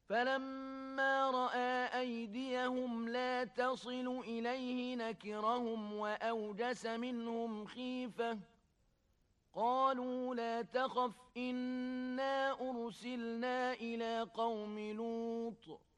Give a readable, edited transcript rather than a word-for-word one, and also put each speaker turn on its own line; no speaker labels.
فلما رأى أيديهم لا تصل إليه نكرهم وأوجس منهم خيفة. قالوا لا تخف إنا أرسلنا إلى قوم لوط